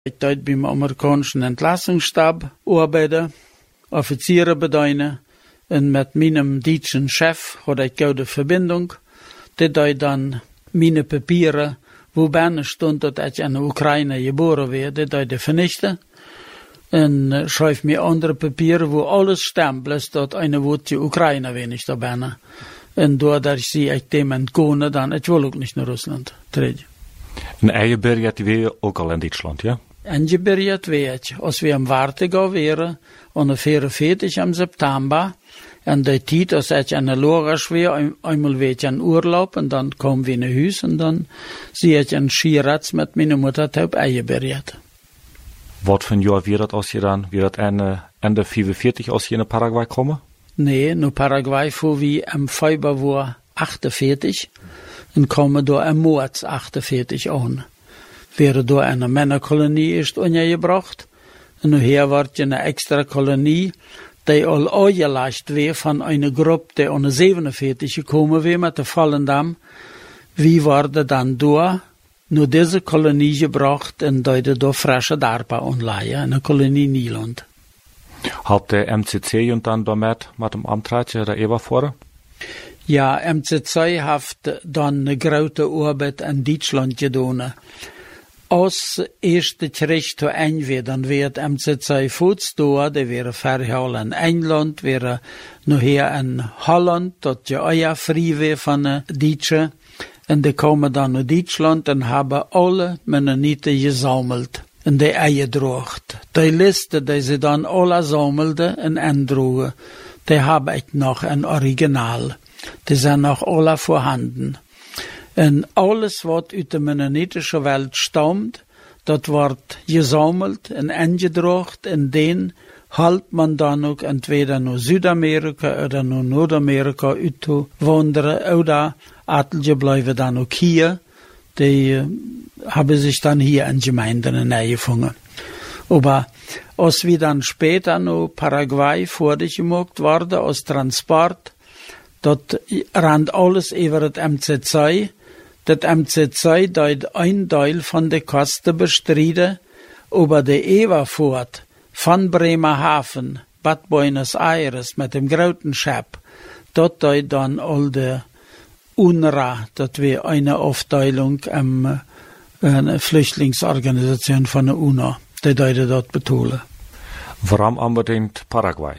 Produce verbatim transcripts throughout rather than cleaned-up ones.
Ich dort beim amerikanischen Entlassungsstab arbeiten, Offiziere bedeuten, und mit meinem deutschen Chef hatte ich gute Verbindung. Der dort dann meine Papiere, wo berne stond, dass ich in der Ukraine geboren werde, der dort vernichten. Und uh, schreib mir andere Papiere, wo alles stimmt, bloß dort eine Wort die Ukraine wenig da bin. Und doordat sie ich dem entkomen, dann ich will auch nicht nach Russland treden. En eieberget weer ook al in Duitsland, ja? Eingebürgert wird, als wir am Wartegau wären, und vierundvierzig im September, und der Zeit, als ich in der Lora schwer, einmal war ich in Urlaub, und dann kommen wir nach Hause, und dann sehe ich einen Skiratz mit meiner Mutter taub eingebürgert. Wat voor een jaar weer dat als je dan, weer dat Ende, Ende vierundvierzig als je naar Paraguay komen? Nee, naar Paraguay fuhr wir im Februar achtundvierzig, und kommen da im März achtundvierzig an. Wäre da eine Männerkolonie ist untergebracht, und nachher wird eine extra Kolonie, die all angelegt wäre von einer Gruppe, die an siebenundvierzig gekommen wäre mit der Volendam. Wie wurde dann da nur diese Kolonie gebracht und deute da frische Darbe anleihen, eine Kolonie Nieland. Hat der M C C und dann damit mit dem Amtratje da ewa vor? Ja, M C C hat dann eine große Arbeit in Deutschland getan. Als erste Gericht zu Eng dann wird M C C Fußdoor, der wäre verhaal in England, wäre nachher in Holland, dort ja auch ja frei wäre von den Deutschen. Und die kommen dann nach Deutschland und haben alle Mennoniten gesammelt. Und die eingedruckt. Die Liste, die sie dann alle sammelten und androgen, die habe ich noch ein Original. Die sind noch alle vorhanden. Und alles, was aus der mennonitischen Welt stammt, das wird gesammelt und eingedruckt, und den halt man dann auch entweder nach Südamerika oder nach Nordamerika wandern, oder Atlige bleiben dann auch hier. Die äh, haben sich dann hier in Gemeinden eingefangen. Aber als wir dann später nach Paraguay vorgemacht worden, als Transport, dort rand alles über das M C C. Das M C C dort ein Teil von der Kosten bestritten, aber der Everfahrt von Bremerhaven, Bad Buenos Aires mit dem großen Schiff, dort dort dann all der U N R W A, das wäre eine Aufteilung ähm, eine Flüchtlingsorganisation von der U N O, die dort dort betonen. Warum unbedingt Paraguay?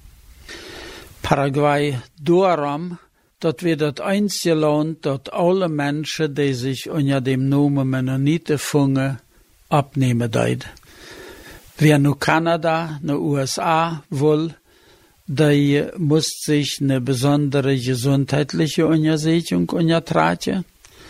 Paraguay, darum, dass wir das einzige Land, dass alle Menschen, die sich unter dem Namen Mennoniten fangen, abnehmen dort. Wer nur Kanada, nur U S A will, der muss sich eine besondere gesundheitliche Untersuchung untertragen.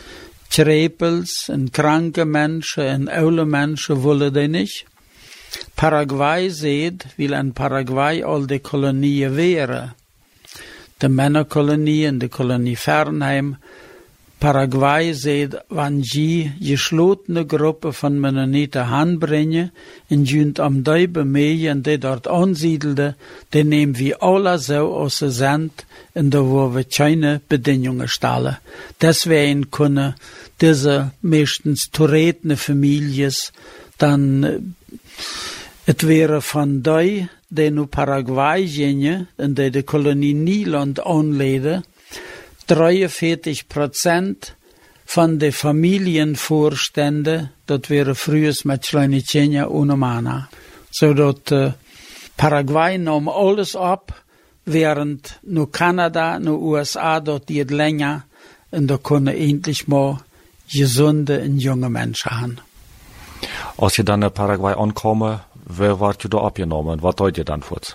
Trepels und kranke Menschen und alte Menschen wollen die nicht. Paraguay sieht, weil in Paraguay all die Kolonien wären. Die Männerkolonie und die Kolonie Fernheim. Paraguay sieht, wenn sie geschlossene Gruppe von Mennoniten anbringen, und jünd am Däube mehr und die dort ansiedeln, dann nehmen wir alle so aus der Sand, und da wo wir keine Bedingungen stellen. Deswegen können diese meistens toretene Familien dann, es wäre von denen, die nur Paraguay gehen, und die die Kolonie Nieland anleden, dreiundvierzig Prozent von den Familienvorständen, das wäre früher mit kleinen Kindern ohne Mana. So dass äh, Paraguay nahm alles ab, während nur Kanada, nur U S A dort geht länger, und da können endlich mal gesunde und junge Menschen haben. Als je dan in Paraguay ankomen, wer wordt je da abgenommen? Was deut je dann fort?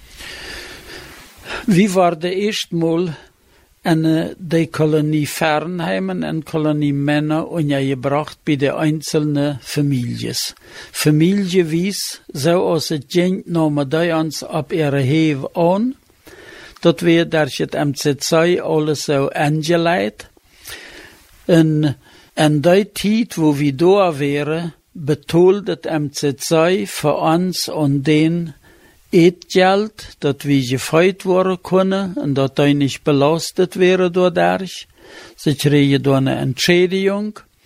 Wie war der erste Mal eine die Kolonie Fernheimen und Kolonie Männer untergebracht bei den einzelnen Familien. Familie wies, so als es ging, nahmen die uns ab ihre Hefe an. Dort wird durch das M C C alles so angelegt. Und in der Zeit, wo wir da wären, betont das M C C für uns und den Eetgeld, dat wir gefreut worden können und dat die nicht belastet wäre dadurch. Sie kriegen da eine Entschädigung.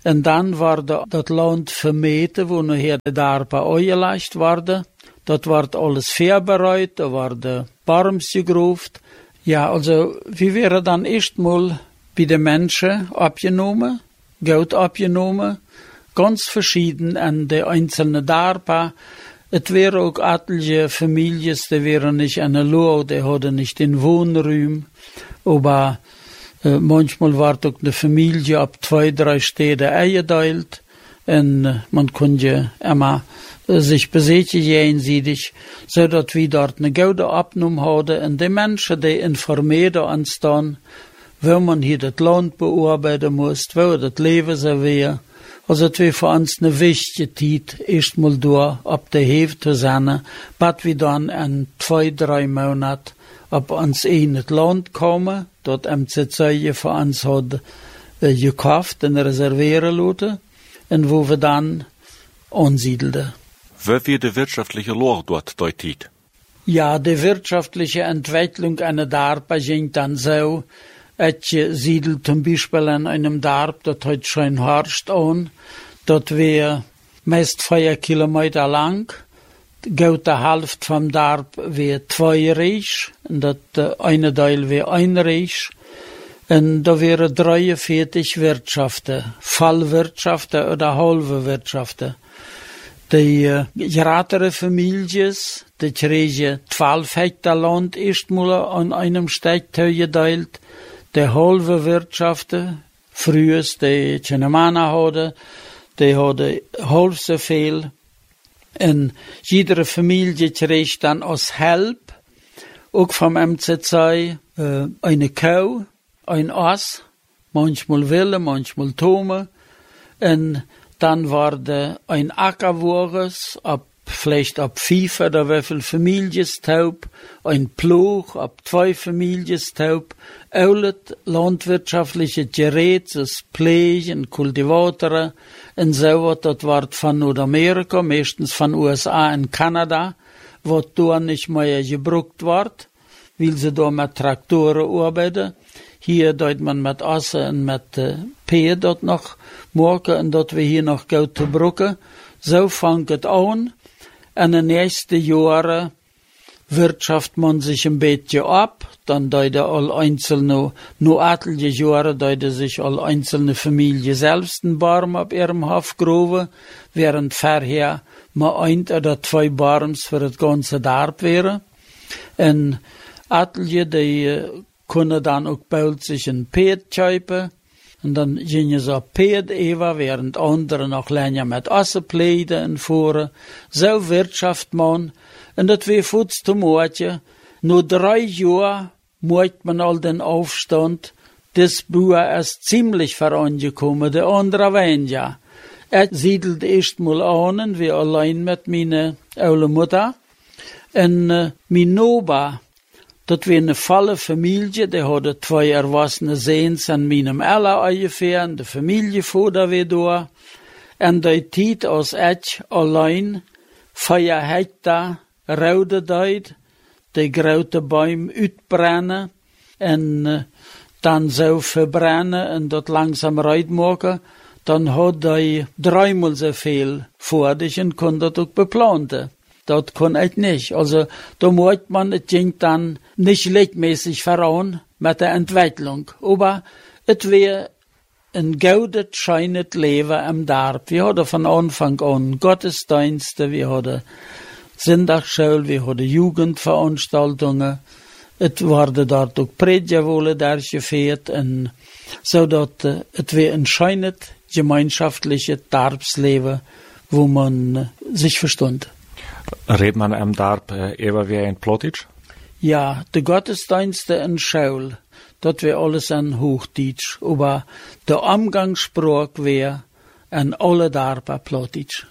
En dan wordt dat land vermeten, wo nachher de Darpa eingeleicht worden. Dat wordt alles voorbereid, da worden Barms gegroofd. Ja, also, wie wäre dann erstmal bei den Menschen abgenommen, Geld abgenommen, ganz verschieden an die einzelnen Darpa. Es wäre auch etliche Familien, die wären nicht an der Lohr, die hatten nicht den Wohnraum, aber äh, manchmal war auch eine Familie ab zwei, drei Städte eingeteilt und äh, man konnte immer äh, sich besätigen jenseitig, so dass wir dort eine gute Abnahme hatten und die Menschen, die informieren uns dann, wo man hier das Land bearbeiten muss, wo das Leben so wäre. Also, es wäre für uns eine wichtige Zeit, erstmal durch, ab der Hälfte zu sein, bis wir dann in zwei, drei Monaten ab uns in das Land kommen, dort M Z C für uns hat äh, gekauft und reservieren lassen, und wo wir dann ansiedelten. Wie wird die wirtschaftliche Lage dort deutet? Ja, die wirtschaftliche Entwicklung einer Darpa ging dann so, ich siedel zum Beispiel an einem Darp, das heute schon herrscht an, das wäre meist vier Kilometer lang, geht die Hälfte vom Darp wäre zwei Reich, und das eine Teil wäre ein Reich, und da wäre dreiundvierzig Wirtschaften, Fallwirtschaften oder halbe Wirtschaften. Die äh, größere Familien, die kriegen zwölf Hektar Land erstmal an einem Stück geteilt. Die halbe Wirtschaften, früher die keine Männer hatten, die hatten halb so viel. Und jede Familie kriegt dann als Help, auch vom M Z C, äh, eine Kuh, ein Ass, manchmal Wille, manchmal Tome. Und dann war der ein Ackerwurres, ab vielleicht ab fünf oder wie viel Familienstaub, ein Ploeg, ab zwei Familienstaub, alles landwirtschaftliche Geräte, das Pflegen, Kultivatoren und so was, das war von Nordamerika, meistens von U S A und Kanada, was da nicht mehr gebraucht wird, weil sie da mit Traktoren arbeiten. Hier dort man mit Asse und mit äh, P dort noch morgen und dort wir hier noch gut zu brücken. So fängt es an. In den nächsten Jahren wirtschaft man sich ein bisschen ab, dann deute all einzelne, nur etliche Jahre deute sich all einzelne Familien selbst einen Baum ab ihrem Hof graben, während vorher mal ein oder zwei Barms für das ganze Dorf wäre. Und etliche, die können dann auch bald sich ein Pferd kaufen. Und dann gingen sie auf Pferd über, während andere noch länger mit Assenpläden und fuhren. So wirtschaft man. Und das wäre futz zum Morgen. Nur drei Jahre macht man all den Aufstand. Das Bauer ist ziemlich vorangekommen, der andere weniger. Er siedelt erst mal an, wie allein mit meiner oude Mutter. Und äh, mein Noba, das war eine volle Familie, die hatte zwei erwachsene Sehens an meinem Ella ungefähr, und die Familie vorder war da. Und die Zeit als ich allein vier Hektar Raude deut, die graute Bäume uitbrennen und äh, dann so verbrennen und dort langsam reitmachen, dann hat die dreimal so viel vor dich und kann das auch beplanten. Das kann ich nicht. Also, da muss man, es ging dann nicht leckmäßig voran mit der Entwicklung. Aber es wäre ein gutes, schönes Leben am Dorf. Wir hatten von Anfang an Gottesdienste, wir hatten Sonntagsschule, wir hatten Jugendveranstaltungen. Es wurde dort auch Predigerwohle durchgeführt, und so dass es wäre ein schönes, gemeinschaftliches Dorfsleben, wo man sich verstund. Redet man am Dorf äh, eher wie in Plotitsch? Ja, die Gottesdienste in Schaul, das wäre alles an Hochdeutsch, aber der Umgangssprach wäre an alle Dorpen Plotitsch.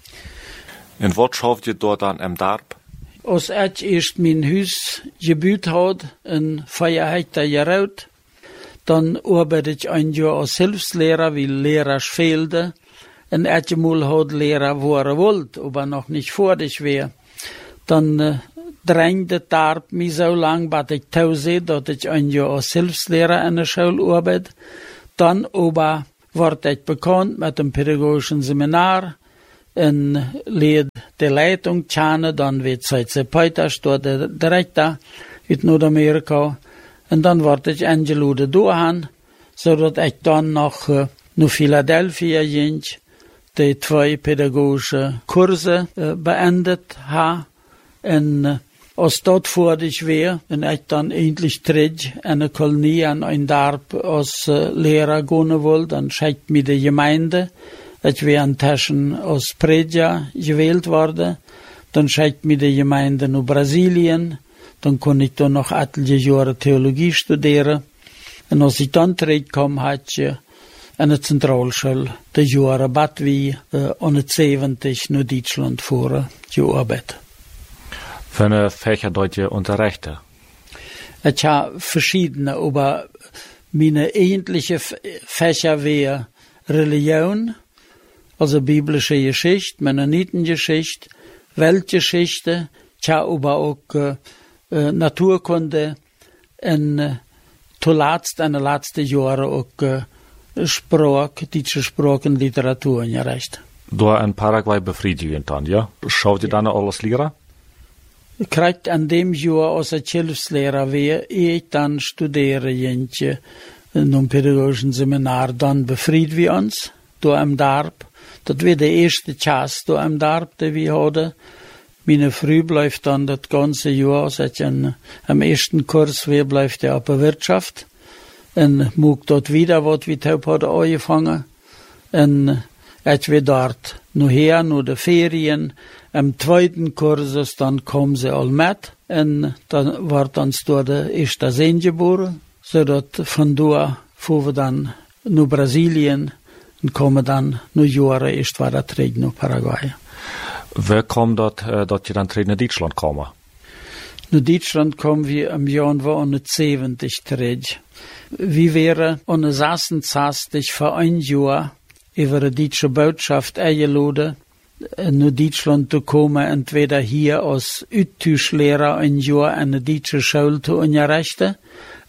Und was schafft ihr dort dann am Dorf? Als ich erst mein Haus gebaut hat, in vier Hektar Jahre, dann arbeite ich ein Jahr als Hilfslehrer, weil Lehrer fehlten. Und einmal hat Lehrer waren wollt, aber noch nicht fertig wäre. Dann äh, drängte der mich so lang, bis ich tausend, dass ich ein Jahr als Hilfslehrer in der Schule arbeite. Dann aber wordt ik bekannt met een pädagogischen Seminar en leed de Leitung tjane, dan weet Zeitze Peters door de Direktor uit Noord-Amerika. En dan word ik eingeladen doorgaan, zodat ik dan nog uh, naar Philadelphia ging, die twee pedagogische kursen uh, beendet ha. En uh, als dat voordig weer, en ik dan eindelijk terug in een kolonie aan een dorp als uh, leraar gaan wil, dan schickt me de gemeente. Ik weer intussen als prediger gewählt worden. Dan schickt me de gemeente naar Brazilië. Dan kon ik dan nog etliche jaren theologie studeren. En als ik dan terugkwam, had je in de Zentralschule de jaren bad wie uh, aan het zeventig naar Duitsland voeren gearbeitet. Welche Fächer dort je unterrichten? Ich habe verschiedene, aber meine eigentliche Fächer wären Religion, also biblische Geschichte, Mennonitengeschichte, Weltgeschichte. Ich habe aber auch äh, Naturkunde und äh, zuletzt in den letzten Jahren auch äh, Sprache, deutsche Sprache und Literatur unterrichtet. Du in Paraguay befriedigend dann, ja? Schaut ihr dann alles Lehrer? Ich kriegte an dem Jahr als Hilfslehrer, wie ich dann studiere, in einem pädagogischen Seminar, dann befried wir uns, da im Dorf. Das war der erste Chance, da im Dorf, den wir hatten. Meine Frau bleibt dann das ganze Jahr, als ich in, am ersten Kurs war, bleibt er auf der Wirtschaft. Und mag dort wieder, was wir haben angefangen. Und ich war dort nachher, nach den Ferien, im zweiten Kursus, dann kommen sie all mit. Und dann wird uns dort der erste Sohn geboren. So dass von da fuhren wir dann nach Brasilien und kommen dann nach Jahre erst wieder zurück nach Paraguay. Wer kommt dort, äh, dort je dann zurück nach Deutschland kommen? Nach Deutschland kommen wir im Jahr neunzehnhundertsiebzig zurück. Wir wären an sechsundzwanzig für ein Jahr über die deutsche Botschaft eingeladen, nach Deutschland zu kommen, entweder hier als Uttischlehrer ein Jahr in der deutschen Schule zu unterrichten,